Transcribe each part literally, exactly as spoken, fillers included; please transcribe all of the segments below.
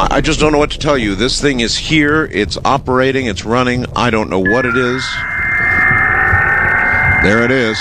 I just don't know what to tell you. This thing is here. It's operating. It's running. I don't know what it is. There it is.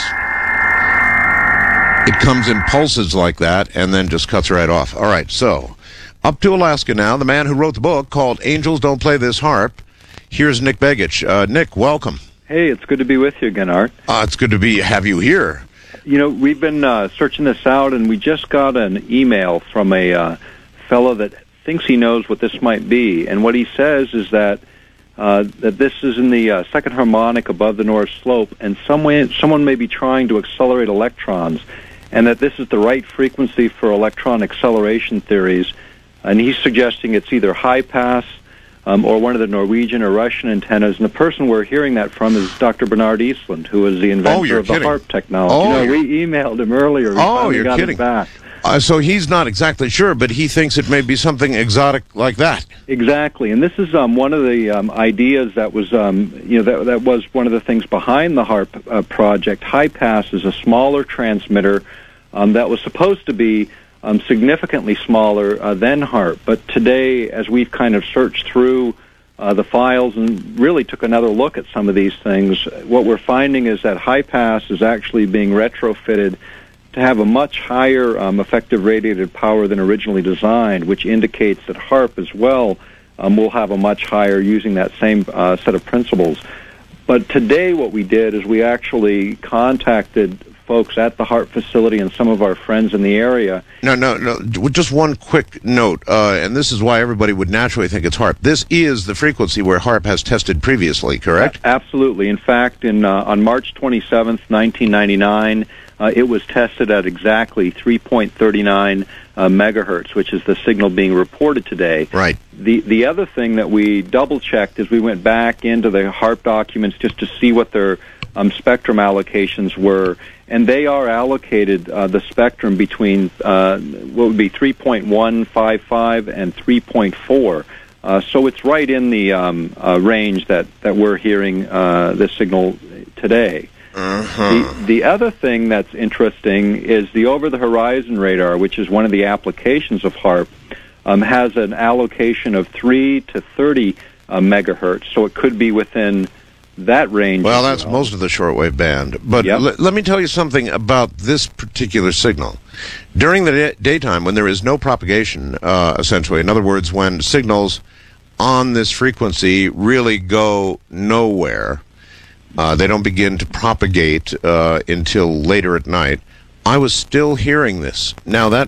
It comes in pulses like that and then just cuts right off. All right, so up to Alaska now. The man who wrote the book called Angels Don't Play This Harp. Here's Nick Begich. Uh, Nick, welcome. Hey, it's good to be with you again, Art. Uh, it's good to be have you here. You know, we've been uh, searching this out, and we just got an email from a uh, fellow that thinks he knows what this might be. And what he says is that uh, that this is in the uh, second harmonic above the North Slope, and some way, someone may be trying to accelerate electrons, and that this is the right frequency for electron acceleration theories. And he's suggesting it's either high pass um, or one of the Norwegian or Russian antennas. And the person we're hearing that from is Doctor Bernard Eastland, who is the inventor oh, of the kidding. HARP technology. Oh, you know, we emailed him earlier. We oh, you're got kidding. It back. Uh, so he's not exactly sure, but he thinks it may be something exotic like that. Exactly, and this is um, one of the um, ideas that was, um, you know, that, that was one of the things behind the HARP uh, project. High Pass is a smaller transmitter um, that was supposed to be um, significantly smaller uh, than HARP, but today, as we've kind of searched through uh, the files and really took another look at some of these things, what we're finding is that High Pass is actually being retrofitted to have a much higher um, effective radiated power than originally designed, which indicates that HARP as well um, will have a much higher using that same uh, set of principles. But today what we did is we actually contacted folks at the HARP facility and some of our friends in the area. No, no, no. Just one quick note, uh, and this is why everybody would naturally think it's HARP. This is the frequency where HARP has tested previously, correct? A- absolutely. In fact, in uh, on March twenty-seventh, nineteen ninety-nine, uh, it was tested at exactly three point three nine uh, megahertz, which is the signal being reported today. Right. The the other thing that we double-checked is we went back into the HARP documents just to see what their um, spectrum allocations were, and they are allocated uh, the spectrum between uh, what would be three point one five five and three point four. Uh, so it's right in the um, uh, range that, that we're hearing uh, this signal today. Uh-huh. The, the other thing that's interesting is the over-the-horizon radar, which is one of the applications of HARP, um, has an allocation of three to thirty uh, megahertz, so it could be within that range. Well, that's well. most of the shortwave band. But yep. l- let me tell you something about this particular signal. During the day- daytime, when there is no propagation, uh, essentially, in other words, when signals on this frequency really go nowhere, uh, they don't begin to propagate uh, until later at night, I was still hearing this. Now, that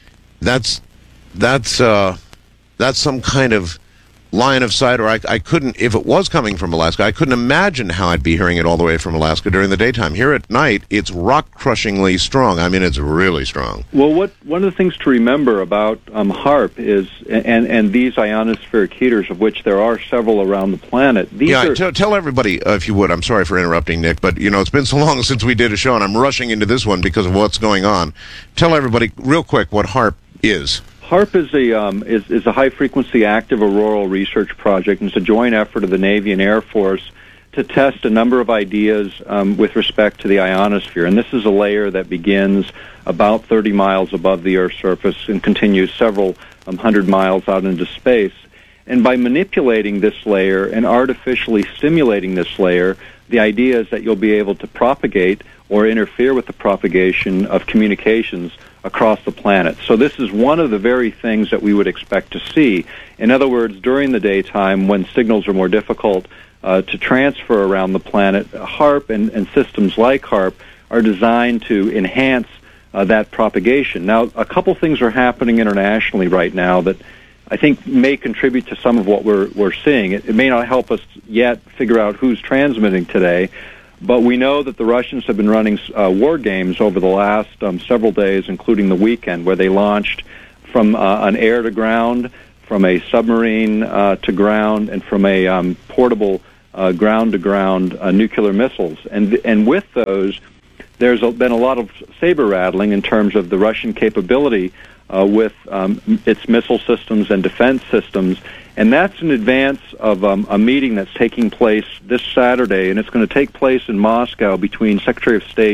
that's that's uh, that's some kind of line of sight, or I, I couldn't, if it was coming from Alaska, I couldn't imagine how I'd be hearing it all the way from Alaska during the daytime. Here at night, it's rock-crushingly strong. I mean, it's really strong. Well, what one of the things to remember about um, HARP is, and, and these ionospheric heaters, of which there are several around the planet. These yeah, are, t- tell everybody, uh, if you would, I'm sorry for interrupting, Nick, but, you know, it's been so long since we did a show, and I'm rushing into this one because of what's going on. Tell everybody, real quick, what HARP is. HARP is a um, is, is a high-frequency active auroral research project, and it's a joint effort of the Navy and Air Force to test a number of ideas um, with respect to the ionosphere. And this is a layer that begins about thirty miles above the Earth's surface and continues several um, hundred miles out into space. And by manipulating this layer and artificially stimulating this layer, the idea is that you'll be able to propagate or interfere with the propagation of communications across the planet. So this is one of the very things that we would expect to see. In other words, during the daytime, when signals are more difficult uh, to transfer around the planet, HARP and, and systems like HARP are designed to enhance uh, that propagation. Now, a couple things are happening internationally right now that I think may contribute to some of what we're, we're seeing. It, it may not help us yet figure out who's transmitting today, but we know that the Russians have been running uh, war games over the last um, several days, including the weekend, where they launched from uh, an air to ground, from a submarine uh, to ground, and from a um, portable uh, ground-to-ground uh, nuclear missiles. And and with those, there's a, been a lot of saber rattling in terms of the Russian capability uh, with um, its missile systems and defense systems. And that's in advance of um, a meeting that's taking place this Saturday, and it's going to take place in Moscow between Secretary of State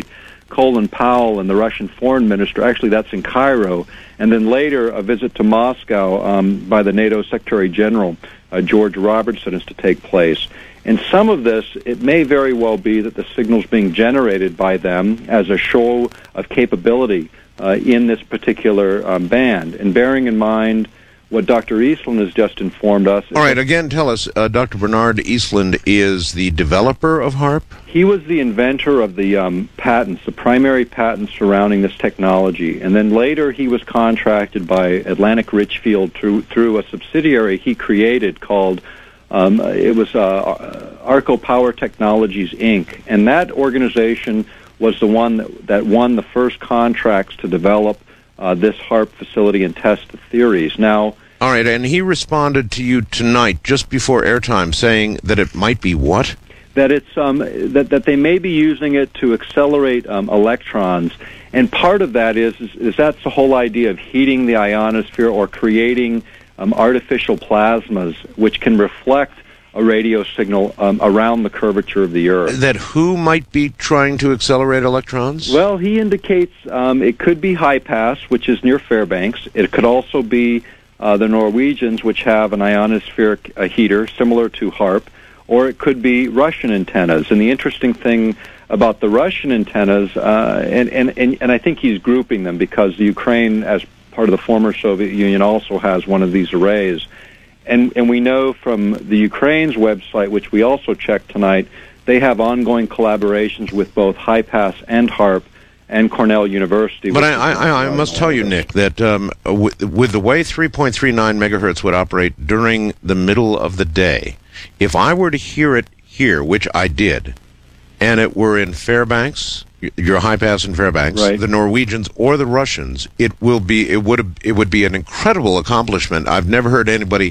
Colin Powell and the Russian foreign minister. Actually, that's in Cairo. And then later, a visit to Moscow um, by the NATO Secretary General, uh, George Robertson, is to take place. And some of this, it may very well be that the signal's being generated by them as a show of capability uh, in this particular um, band. And bearing in mind what Doctor Eastland has just informed us. All right, again, tell us, uh, Doctor Bernard Eastland is the developer of HAARP? He was the inventor of the um, patents, the primary patents surrounding this technology. And then later he was contracted by Atlantic Richfield through, through a subsidiary he created called, um, it was uh, Arco Power Technologies, Incorporated. And that organization was the one that, that won the first contracts to develop Uh, this HAARP facility and test the theories. Now, all right, and he responded to you tonight, just before airtime, saying that it might be what? That it's um, that that they may be using it to accelerate um, electrons, and part of that is, is is that's the whole idea of heating the ionosphere or creating um, artificial plasmas which can reflect a radio signal um, around the curvature of the Earth. That who might be trying to accelerate electrons? Well, he indicates um, it could be High Pass, which is near Fairbanks. It could also be uh, the Norwegians, which have an ionospheric uh, heater similar to HAARP, or it could be Russian antennas. And the interesting thing about the Russian antennas, uh, and, and, and, and I think he's grouping them because the Ukraine, as part of the former Soviet Union, also has one of these arrays. And, and we know from the Ukraine's website, which we also checked tonight, they have ongoing collaborations with both High Pass and HAARP and Cornell University. But I, I, I must tell you, Nick, that um, with, with the way three point three nine megahertz would operate during the middle of the day, if I were to hear it here, which I did, and it were in Fairbanks, your High Pass in Fairbanks, right, the Norwegians or the Russians, it will be it would it would be an incredible accomplishment. I've never heard anybody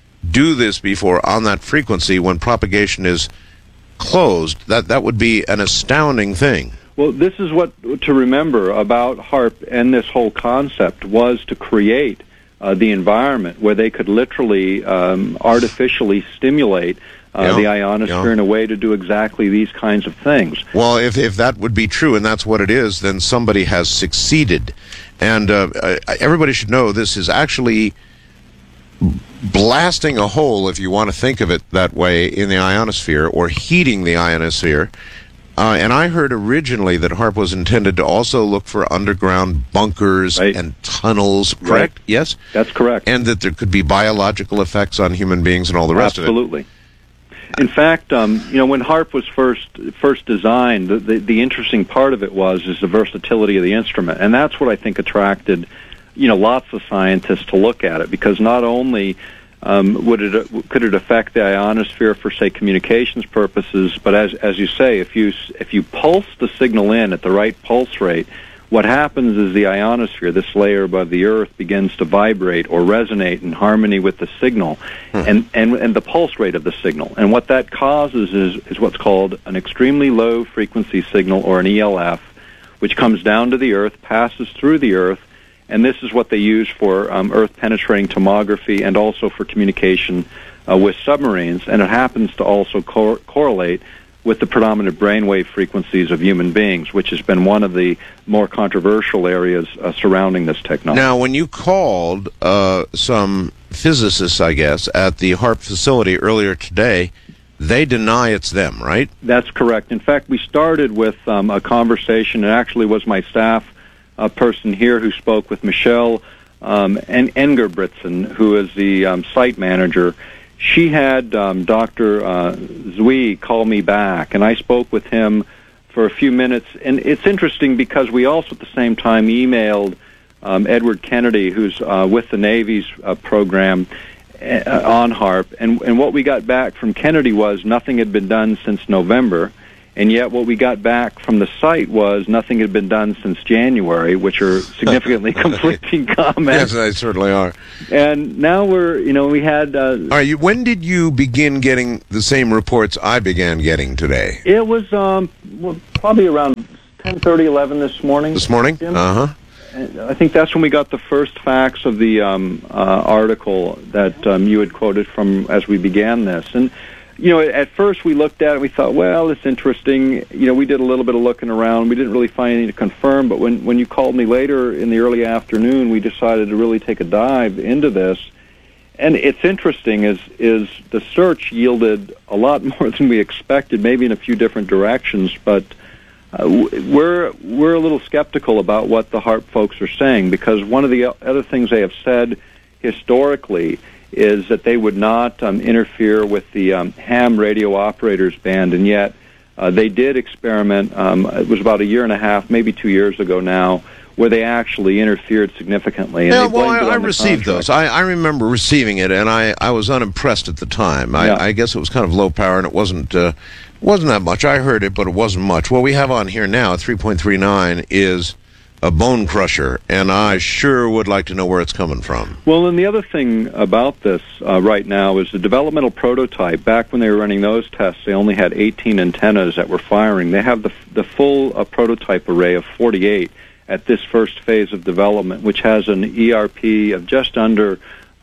do this before on that frequency when propagation is closed. That that would be an astounding thing. Well, this is what to remember about HAARP and this whole concept was to create uh, the environment where they could literally um, artificially stimulate uh, yeah, the ionosphere yeah. in a way to do exactly these kinds of things. Well, if if that would be true and that's what it is, then somebody has succeeded. And uh, everybody should know this is actually blasting a hole, if you want to think of it that way, in the ionosphere, or heating the ionosphere. Uh, and I heard originally that HAARP was intended to also look for underground bunkers right. and tunnels, correct? Right. Yes? That's correct. And that there could be biological effects on human beings and all the rest Absolutely. of it. In fact, um, you know, when HAARP was first first designed, the, the, the interesting part of it was is the versatility of the instrument. And that's what I think attracted you know, lots of scientists to look at it, because not only um, would it could it affect the ionosphere for, say, communications purposes, but as as you say, if you if you pulse the signal in at the right pulse rate, what happens is the ionosphere, this layer above the Earth, begins to vibrate or resonate in harmony with the signal, hmm. and, and and the pulse rate of the signal. And what that causes is is what's called an extremely low frequency signal, or an E L F, which comes down to the Earth, passes through the Earth. And this is what they use for um, Earth-penetrating tomography and also for communication uh, with submarines. And it happens to also cor- correlate with the predominant brainwave frequencies of human beings, which has been one of the more controversial areas uh, surrounding this technology. Now, when you called uh, some physicists, I guess, at the HAARP facility earlier today, they deny it's them, right? That's correct. In fact, we started with um, a conversation. It actually was my staff a person here who spoke with Michelle um, en- Engerbritsen, who is the um, site manager. She had um, Doctor Uh, Zui call me back, and I spoke with him for a few minutes. And it's interesting because we also at the same time emailed um, Edward Kennedy, who's uh, with the Navy's uh, program uh, on HAARP. And, and what we got back from Kennedy was nothing had been done since November. And yet what we got back from the site was nothing had been done since January, which are significantly conflicting comments. Yes, they certainly are. And now we're, you know, we had... Uh, All right, you, when did you begin getting the same reports I began getting today? It was um, well, probably around ten thirty, eleven this morning. This morning? Jim. Uh-huh. I think that's when we got the first facts of the um, uh, article that um, you had quoted from as we began this. And you know, at first we looked at it, we thought, well, it's interesting. You know, we did a little bit of looking around. We didn't really find anything to confirm, but when, when you called me later in the early afternoon, we decided to really take a dive into this. And it's interesting is is the search yielded a lot more than we expected, maybe in a few different directions, but uh, we're we're a little skeptical about what the HAARP folks are saying, because one of the other things they have said historically is that they would not um, interfere with the um, ham radio operators band, and yet uh, they did experiment, um, it was about a year and a half, maybe two years ago now, where they actually interfered significantly. And yeah, they well, blamed it I, I on the received contract. those. I, I remember receiving it, and I, I was unimpressed at the time. I, Yeah. I guess it was kind of low power, and it wasn't uh, wasn't that much. I heard it, but it wasn't much. What we have on here now, three point three nine, is a bone crusher, and I sure would like to know where it's coming from. Well, and the other thing about this uh, right now is the developmental prototype. Back when they were running those tests, they only had eighteen antennas that were firing. They have the, the full uh, prototype array of forty-eight at this first phase of development, which has an E R P of just under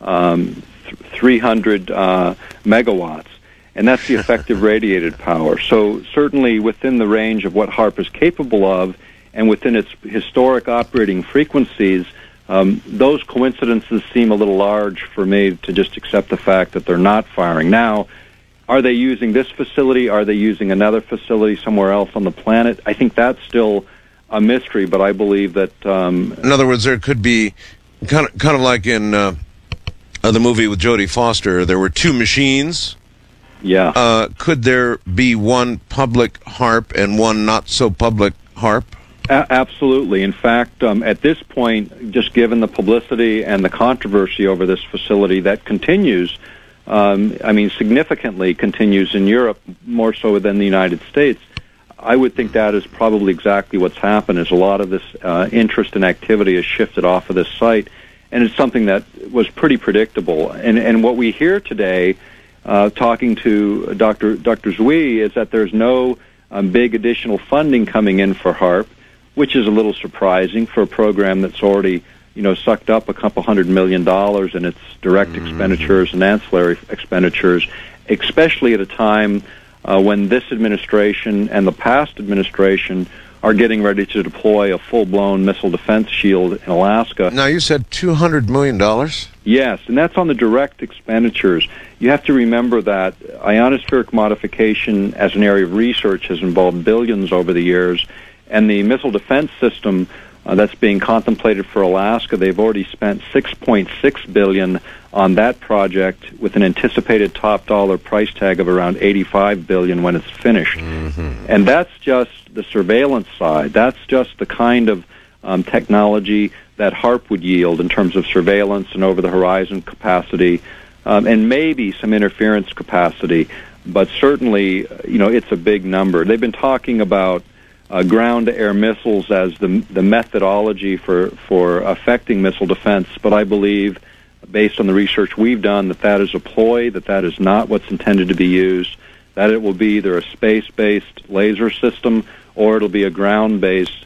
um, th- three hundred uh, megawatts. And that's the effective radiated power. So certainly within the range of what HAARP is capable of, and within its historic operating frequencies, um, those coincidences seem a little large for me to just accept the fact that they're not firing. Now, are they using this facility? Are they using another facility somewhere else on the planet? I think that's still a mystery, but I believe that... Um, in other words, there could be kind of, kind of like in uh, uh, the movie with Jodie Foster, there were two machines. Yeah. Uh, could there be one public HAARP and one not-so-public HAARP? A- absolutely. In fact, um, at this point, just given the publicity and the controversy over this facility that continues, um, I mean, significantly continues in Europe, more so than the United States, I would think that is probably exactly what's happened, is a lot of this uh, interest and activity has shifted off of this site, and it's something that was pretty predictable. And, and what we hear today, uh, talking to Doctor Doctor Zui, is that there's no um, big additional funding coming in for HAARP, which is a little surprising for a program that's already, you know, sucked up a couple hundred million dollars in its direct mm-hmm. expenditures and ancillary expenditures, especially at a time uh, when this administration and the past administration are getting ready to deploy a full-blown missile defense shield in Alaska. Now, you said two hundred million dollars? Yes, and that's on the direct expenditures. You have to remember that ionospheric modification as an area of research has involved billions over the years, and the missile defense system uh, that's being contemplated for Alaska, they've already spent six point six billion dollars on that project, with an anticipated top dollar price tag of around eighty-five billion dollars when it's finished. Mm-hmm. And that's just the surveillance side. That's just the kind of um, technology that HAARP would yield in terms of surveillance and over-the-horizon capacity, um, and maybe some interference capacity. But certainly, you know, it's a big number. They've been talking about Uh, ground-to-air missiles as the the methodology for, for affecting missile defense, but I believe, based on the research we've done, that that is a ploy, that that is not what's intended to be used, that it will be either a space-based laser system or it'll be a ground-based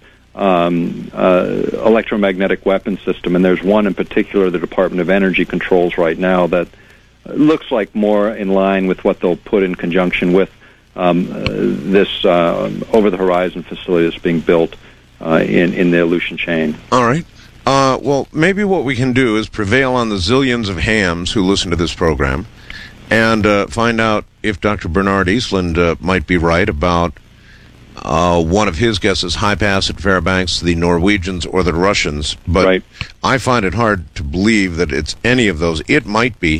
um, uh, electromagnetic weapon system, and there's one in particular the Department of Energy controls right now that looks like more in line with what they'll put in conjunction with Um, uh, this uh, over-the-horizon facility that's being built uh, in, in the Aleutian chain. All right. Uh, well, maybe what we can do is prevail on the zillions of hams who listen to this program and uh, find out if Doctor Bernard Eastland uh, might be right about uh, one of his guesses, high pass at Fairbanks, the Norwegians or the Russians. But right. I find it hard to believe that it's any of those. It might be.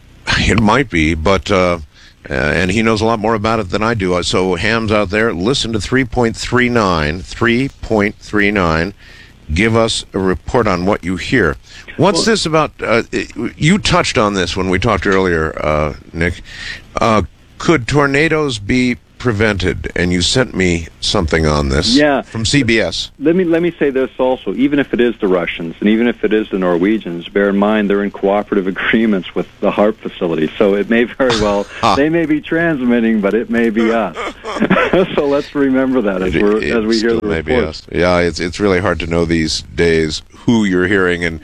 It might be, but... Uh, Uh, and he knows a lot more about it than I do. So hams out there, listen to three point three nine, three point three nine. Give us a report on what you hear. What's well, this about? Uh, you touched on this when we talked earlier, uh, Nick. Uh, could tornadoes be prevented? And you sent me something on this yeah. from C B S. Let me let me say this also. Even if it is the Russians and even if it is the Norwegians, bear in mind they're in cooperative agreements with the HAARP facility. So it may very well, ah. they may be transmitting, but it may be us. So let's remember that as, we're, it, as we hear the reports. reports. Yeah, it's, it's really hard to know these days who you're hearing and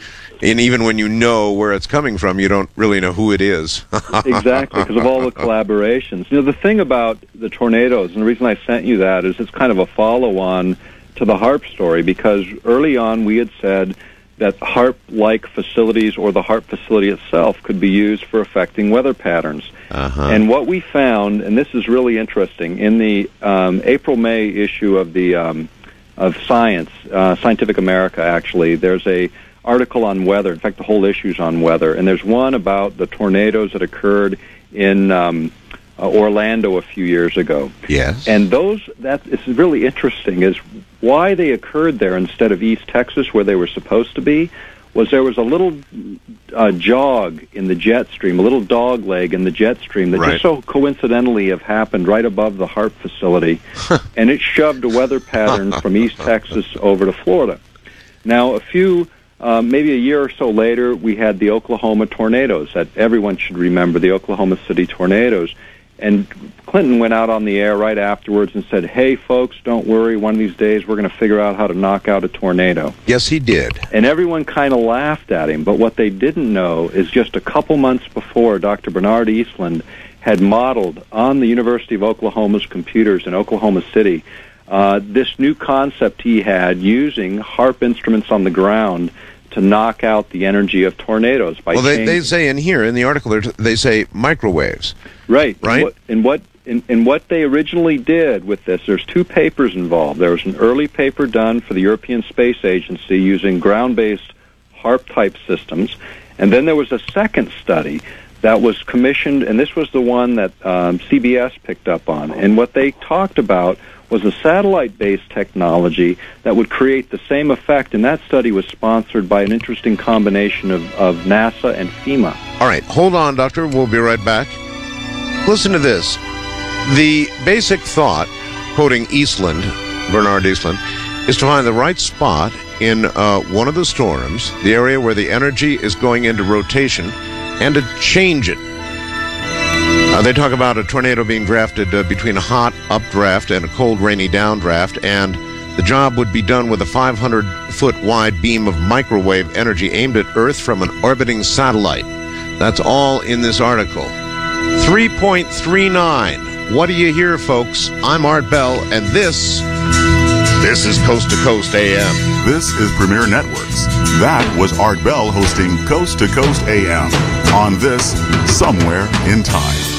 And even when you know where it's coming from, you don't really know who it is. Exactly, because of all the collaborations. You know, the thing about the tornadoes, and the reason I sent you that is it's kind of a follow-on to the HAARP story, because early on we had said that HAARP-like facilities or the HAARP facility itself could be used for affecting weather patterns. Uh-huh. And what we found, and this is really interesting, in the um, April-May issue of the um, of Science, uh, Scientific America, actually, there's a article on weather. In fact, the whole issue's on weather. And there's one about the tornadoes that occurred in um, uh, Orlando a few years ago. Yes. And those, that is really interesting, is why they occurred there instead of East Texas, where they were supposed to be, was there was a little uh, jog in the jet stream, a little dog leg in the jet stream that right. just so coincidentally have happened right above the HAARP facility, and it shoved a weather pattern from East Texas over to Florida. Now, a few, uh, maybe a year or so later, we had the Oklahoma tornadoes that everyone should remember, the Oklahoma City tornadoes. And Clinton went out on the air right afterwards and said, hey, folks, don't worry. One of these days we're going to figure out how to knock out a tornado. Yes, he did. And everyone kind of laughed at him. But what they didn't know is just a couple months before, Doctor Bernard Eastland had modeled on the University of Oklahoma's computers in Oklahoma City uh, this new concept he had using HAARP instruments on the ground to knock out the energy of tornadoes. By well, they, changing. they say in here, in the article, they say microwaves. Right. Right? And what, and, and what they originally did with this, there's two papers involved. There was an early paper done for the European Space Agency using ground-based HAARP-type systems, and then there was a second study that was commissioned, and this was the one that um, C B S picked up on. And what they talked about was a satellite-based technology that would create the same effect, and that study was sponsored by an interesting combination of, of NASA and FEMA. All right, hold on, Doctor. We'll be right back. Listen to this. The basic thought, quoting Eastland, Bernard Eastland, is to find the right spot in uh, one of the storms, the area where the energy is going into rotation, and to change it. Uh, they talk about a tornado being drafted uh, between a hot updraft and a cold, rainy downdraft, and the job would be done with a five hundred foot wide beam of microwave energy aimed at Earth from an orbiting satellite. That's all in this article. three point three nine. What do you hear, folks? I'm Art Bell, and this, this is Coast to Coast A M. This is Premier Networks. That was Art Bell hosting Coast to Coast A M on this Somewhere in Time.